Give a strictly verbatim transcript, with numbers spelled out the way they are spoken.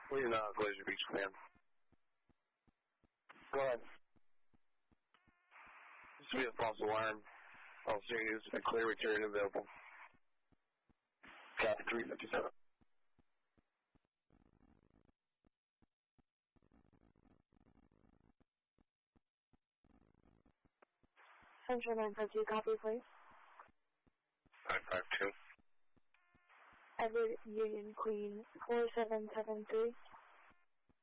Please not Glacier Beach Command. Go ahead. This will be a false alarm. All series, a clear return available. Copy three fifty-seven. Central nine five two, copy, please. nine five two. Edward Union Queen four seven seven three.